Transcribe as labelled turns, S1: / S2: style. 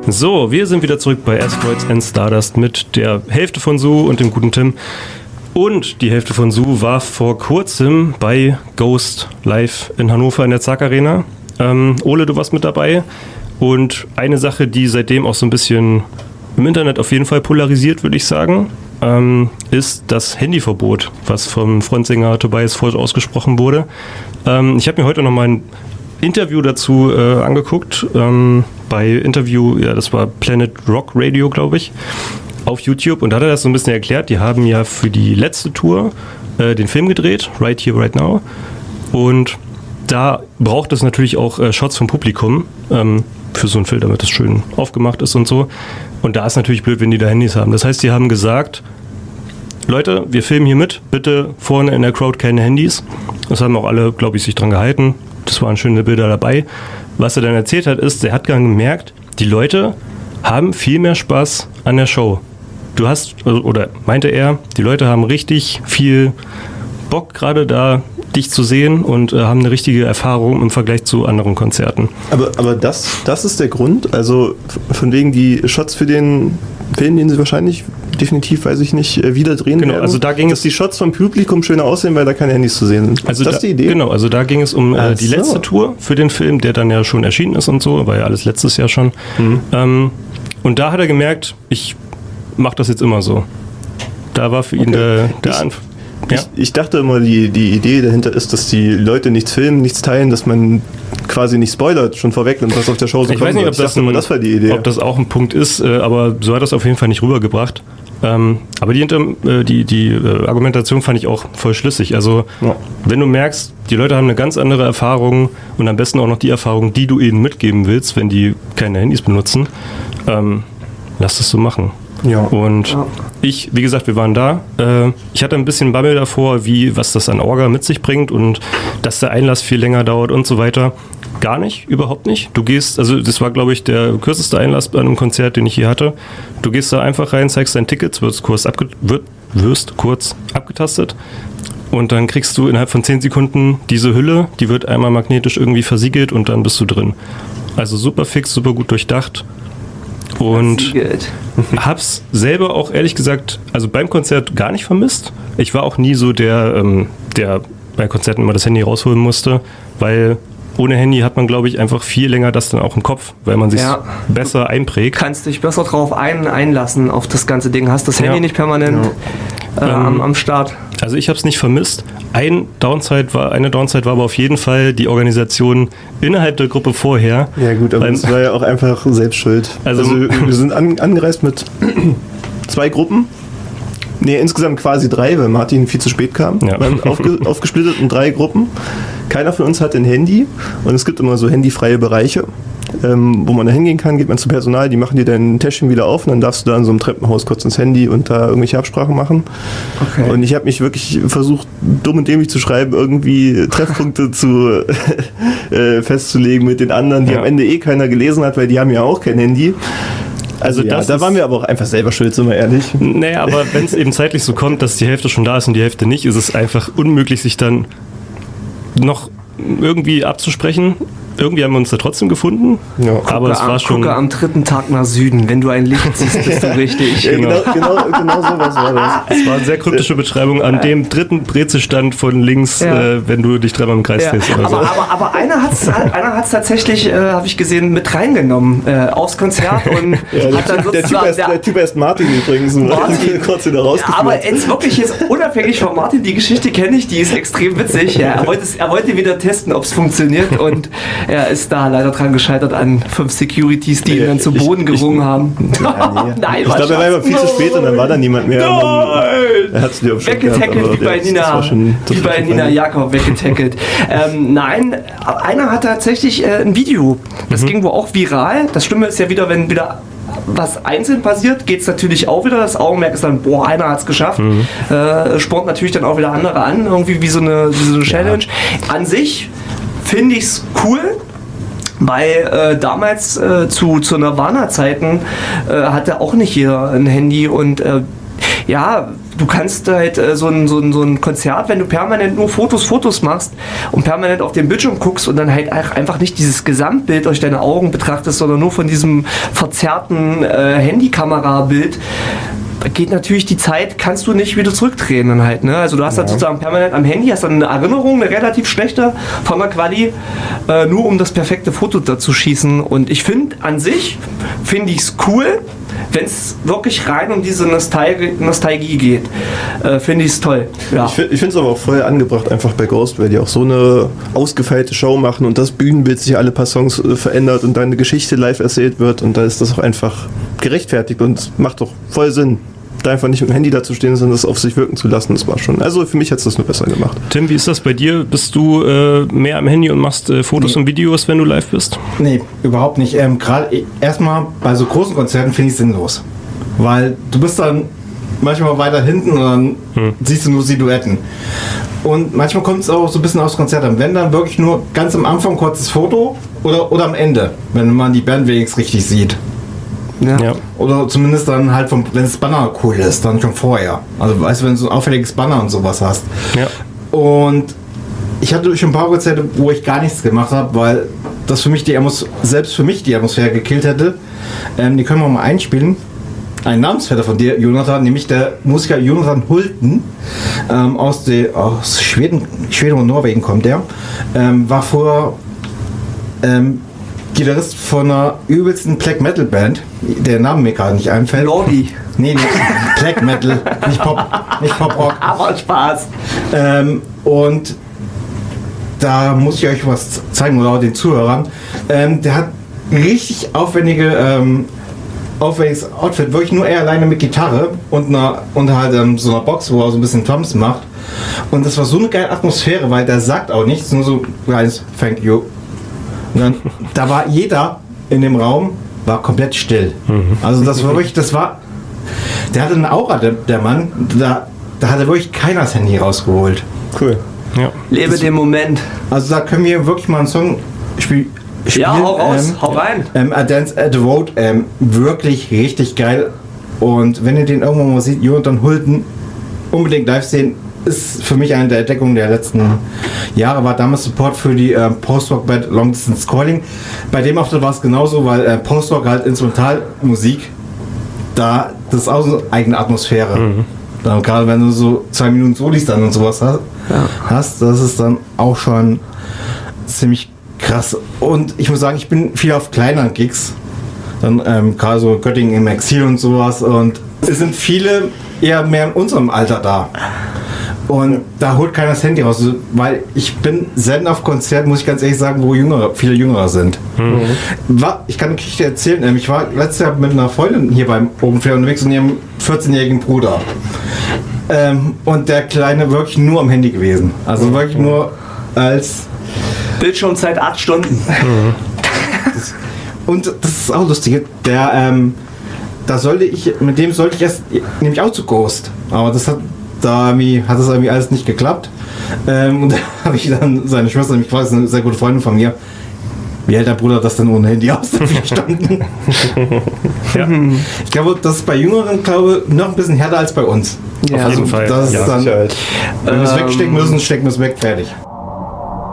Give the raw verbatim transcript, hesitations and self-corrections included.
S1: So, wir sind wieder zurück bei Asteroids and Stardust mit der Hälfte von Su und dem guten Tim. Und die Hälfte von Su war vor kurzem bei Ghost live in Hannover in der Zack Arena. Ähm, Ole, du warst mit dabei. Und eine Sache, die seitdem auch so ein bisschen im Internet auf jeden Fall polarisiert, würde ich sagen, ähm, ist das Handyverbot, was vom Frontsänger Tobias Forge ausgesprochen wurde. Ähm, ich habe mir heute noch mal ein Interview dazu äh, angeguckt, ähm, bei Interview, ja, das war Planet Rock Radio, glaube ich, auf YouTube, und da hat er das so ein bisschen erklärt. Die haben ja für die letzte Tour äh, den Film gedreht, Right Here, Right Now, und da braucht es natürlich auch äh, Shots vom Publikum ähm, für so einen Film, damit das schön aufgemacht ist und so, und da ist natürlich blöd, wenn die da Handys haben. Das heißt, die haben gesagt, Leute, wir filmen hier mit, bitte vorne in der Crowd keine Handys. Das haben auch alle, glaube ich, sich dran gehalten. Das waren schöne Bilder dabei. Was er dann erzählt hat, ist, er hat gemerkt, die Leute haben viel mehr Spaß an der Show. Du hast, oder meinte er, die Leute haben richtig viel Bock gerade da, dich zu sehen, und äh, haben eine richtige Erfahrung im Vergleich zu anderen Konzerten.
S2: Aber, aber das, das ist der Grund? Also von wegen die Shots für den Film, den sie wahrscheinlich definitiv, weiß ich nicht, wieder drehen
S1: genau,
S2: werden?
S1: Also da ging
S2: dass
S1: es,
S2: die Shots vom Publikum schöner aussehen, weil da keine Handys zu sehen sind.
S1: Also
S2: ist das
S1: da,
S2: die Idee?
S1: Genau, also da ging es um äh, die
S2: so.
S1: letzte Tour für den Film, der dann ja schon erschienen ist und so, war ja alles letztes Jahr schon. Mhm. Ähm, und da hat er gemerkt, ich mache das jetzt immer so. Da war für ihn okay. der, der Anfang. Ja.
S2: Ich, ich dachte immer, die, die Idee dahinter ist, dass die Leute nichts filmen, nichts teilen, dass man quasi nicht spoilert, schon vorweg, und was auf der Show so
S1: ich
S2: kommt.
S1: Ich weiß nicht, ob das, ein, das war die Idee. Ob das auch ein Punkt ist, äh, aber so hat das auf jeden Fall nicht rübergebracht. Ähm, aber die, äh, die, die äh, Argumentation fand ich auch voll schlüssig. Also ja. Wenn du merkst, die Leute haben eine ganz andere Erfahrung, und am besten auch noch die Erfahrung, die du ihnen mitgeben willst, wenn die keine Handys benutzen, ähm, lass das so machen. Ja. Und ja. ich, wie gesagt, wir waren da. Äh, ich hatte ein bisschen Bammel davor, wie, was das an Orga mit sich bringt und dass der Einlass viel länger dauert und so weiter. Gar nicht, überhaupt nicht. Du gehst, also das war, glaube ich, der kürzeste Einlass bei einem Konzert, den ich hier hatte. Du gehst da einfach rein, zeigst dein Ticket, wirst kurz, abge- wird, wirst kurz abgetastet, und dann kriegst du innerhalb von zehn Sekunden diese Hülle, die wird einmal magnetisch irgendwie versiegelt, und dann bist du drin. Also super fix, super gut durchdacht. Und hab's selber auch ehrlich gesagt, also beim Konzert gar nicht vermisst. Ich war auch nie so der, ähm, der bei Konzerten immer das Handy rausholen musste, weil ohne Handy hat man, glaube ich, einfach viel länger das dann auch im Kopf, weil man sich ja. besser einprägt.
S3: Kannst dich besser drauf ein, einlassen auf das ganze Ding. Hast das Handy ja. nicht permanent ja. äh, ähm, am, am Start.
S1: Also ich habe es nicht vermisst. Ein Downside war, eine Downside war aber auf jeden Fall die Organisation innerhalb der Gruppe vorher.
S2: Ja gut, aber das war ja auch einfach selbst schuld. Also, also wir sind an, angereist mit zwei Gruppen. Nee, insgesamt quasi drei, weil Martin viel zu spät kam. Ja. Wir waren aufge, aufgesplittet in drei Gruppen. Keiner von uns hat ein Handy, und es gibt immer so handyfreie Bereiche, ähm, wo man da hingehen kann, geht man zum Personal, die machen dir dein Täschchen wieder auf, und dann darfst du da in so einem Treppenhaus kurz ins Handy und da irgendwelche Absprachen machen. Okay. Und ich habe mich wirklich versucht, dumm und dämlich zu schreiben, irgendwie Treffpunkte zu äh, festzulegen mit den anderen, die ja. am Ende eh keiner gelesen hat, weil die haben ja auch kein Handy. Also ja, das da waren wir aber auch einfach selber schuld, sind wir ehrlich.
S1: Naja, aber wenn es eben zeitlich so kommt, dass die Hälfte schon da ist und die Hälfte nicht, ist es einfach unmöglich, sich dann noch irgendwie abzusprechen. Irgendwie haben wir uns da trotzdem gefunden, ja. aber gucke, es war schon...
S3: Gucke am dritten Tag nach Süden, wenn du ein Licht siehst, bist du richtig.
S2: Ja, genau, genau, genau so was war das.
S1: Es war eine sehr kryptische Beschreibung an dem dritten Brezelstand von links, ja. äh, wenn du dich dreimal im Kreis drehst.
S3: Ja. Oder aber, so. aber, aber einer hat es einer hat's tatsächlich, äh, habe ich gesehen, mit reingenommen äh, aufs Konzert. Und
S2: ja, hat dann der, typ heißt, der, der Typ heißt Martin übrigens. Martin. Kurz wieder rausgeführt.
S3: Ja, aber jetzt wirklich, jetzt unabhängig von Martin, die Geschichte kenne ich, die ist extrem witzig. Ja, er, wollte, er wollte wieder testen, ob es funktioniert, und er ist da leider dran gescheitert an fünf Securities, die ihn dann zu Boden gerungen haben.
S2: Ja, nee. Nein, ich glaube, er war immer viel zu spät, und dann war da niemand mehr.
S3: Nein!
S2: Er hat es dir auch schon
S3: weggetackelt, wie bei Nina, wie bei Nina Jakob weggetackelt. ähm, nein, einer hat tatsächlich äh, ein Video. Das mhm. ging wohl auch viral. Das Schlimme ist ja wieder, wenn wieder was einzeln passiert, geht es natürlich auch wieder. Das Augenmerk ist dann, boah, einer hat es geschafft. Mhm. Äh, spornt natürlich dann auch wieder andere an, irgendwie wie so eine, wie so eine Challenge. Ja. An sich finde ich es cool. Weil äh, damals äh, zu, zu Nirvana-Zeiten äh, hatte auch nicht jeder ein Handy, und äh, ja, du kannst halt äh, so, ein, so, ein, so ein Konzert, wenn du permanent nur Fotos, Fotos machst und permanent auf den Bildschirm guckst und dann halt einfach nicht dieses Gesamtbild durch deine Augen betrachtest, sondern nur von diesem verzerrten äh, Handykamerabild, geht natürlich die Zeit, kannst du nicht wieder zurückdrehen dann halt, ne? Also du hast ja. dann sozusagen permanent am Handy, hast dann eine Erinnerung, eine relativ schlechte von der Quali, äh, nur um das perfekte Foto dazu schießen. Und ich finde an sich, finde ich es cool, wenn es wirklich rein um diese Nostalgie, Nostalgie geht, äh, finde ich es toll. Ja.
S2: Ich, ich finde es aber auch voll angebracht einfach bei Ghost, weil die auch so eine ausgefeilte Show machen und das Bühnenbild sich alle paar Songs äh, verändert und dann eine Geschichte live erzählt wird und da ist das auch einfach gerechtfertigt und macht doch voll Sinn. Da einfach nicht mit dem Handy dazu stehen, sondern das auf sich wirken zu lassen, das war schon. Also für mich hat es das nur besser gemacht.
S1: Tim, wie ist das bei dir? Bist du äh, mehr am Handy und machst äh, Fotos nee. und Videos, wenn du live bist?
S4: Nee, überhaupt nicht. Ähm, Gerade erstmal bei so großen Konzerten finde ich es sinnlos. Weil du bist dann manchmal weiter hinten und dann hm. siehst du nur Silhouetten. Und manchmal kommt es auch so ein bisschen aufs Konzert an. Wenn dann wirklich nur ganz am Anfang kurzes Foto oder, oder am Ende, wenn man die Band wenigstens richtig sieht. Ja. Ja. Oder zumindest dann halt, vom, wenn das Banner cool ist, dann schon vorher. Also weißt du, wenn du so ein auffälliges Banner und sowas hast.
S1: Ja.
S4: Und ich hatte schon ein paar Konzerte, wo ich gar nichts gemacht habe, weil das für mich die Atmos- selbst für mich die Atmosphäre gekillt hätte. Ähm, die können wir mal einspielen. Ein Namensvetter von dir, Jonathan, nämlich der Musiker Jonathan Hulten, ähm, aus, de, aus Schweden, Schweden und Norwegen kommt der, ähm, war vorher ähm, Gitarrist von einer übelsten Black Metal Band, der Name mir gerade nicht einfällt.
S3: Lordi.
S4: Nee, nee, Black Metal, nicht Pop, nicht Pop Rock.
S3: Aber Spaß.
S4: Ähm, und da muss ich euch was zeigen, oder auch den Zuhörern. Ähm, der hat richtig aufwendige, ähm, aufwendiges Outfit, wirklich nur er alleine mit Gitarre und, einer, und halt ähm, so einer Box, wo er so ein bisschen Drums macht. Und das war so eine geile Atmosphäre, weil der sagt auch nichts, nur so kleines Thank you. Und dann, da war jeder in dem Raum, war komplett still. Mhm. Also das war wirklich, das war, der hatte eine Aura, der, der Mann, da, da hat er wirklich keiner das Handy rausgeholt.
S2: Cool.
S3: Ja. Lebe das, den Moment.
S4: Also da können wir wirklich mal einen Song spielen.
S3: Ja, hau raus, ähm, hau rein.
S4: Ähm, A Dance at the Road, ähm, wirklich richtig geil. Und wenn ihr den irgendwann mal seht, Jonathan Hulten, unbedingt live sehen. Ist für mich eine der Entdeckungen der letzten Jahre, war damals Support für die äh, Post-Rock-Band Long Distance Calling. Bei dem Auftritt war es genauso, weil äh, Post-Rock halt Instrumentalmusik, da das ist auch so eine eigene Atmosphäre. Mhm. Dann, gerade wenn du so zwei Minuten Solis dann und sowas hast, ja. hast, das ist dann auch schon ziemlich krass. Und ich muss sagen, ich bin viel auf kleineren Gigs, dann ähm, gerade so Göttingen im Exil und sowas, und es sind viele eher mehr in unserem Alter da. Und da holt keiner das Handy raus, weil ich bin selten auf Konzerten, muss ich ganz ehrlich sagen, wo Jüngere, viele Jüngere sind. Mhm. War, ich kann eine Geschichte erzählen, ich war letztes Jahr mit einer Freundin hier beim Open Flair unterwegs und ihrem vierzehnjährigen Bruder. Ähm, und der Kleine wirklich nur am Handy gewesen. Also wirklich nur als...
S3: Bildschirmzeit acht Stunden. Mhm.
S4: Das, und das ist auch lustig, der, ähm, da sollte ich, mit dem sollte ich erst, nämlich auch zu Ghost, aber das hat... Da hat das irgendwie alles nicht geklappt. Ähm, und da habe ich dann seine Schwester, nämlich quasi eine sehr gute Freundin von mir, wie hält der Bruder das denn ohne Handy aus? Verstanden. Ja. Ich glaube, das ist bei Jüngeren, glaube noch ein bisschen härter als bei uns.
S1: Ja, auf jeden Fall.
S4: Das ist
S1: ja,
S4: dann, wenn wir es wegstecken müssen, stecken wir es weg, fertig.